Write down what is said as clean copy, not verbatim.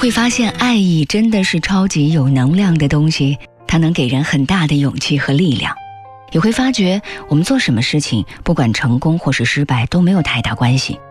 会发现爱意真的是超级有能量的东西，它能给人很大的勇气和力量。也会发觉我们做什么事情，不管成功或是失败都没有太大关系，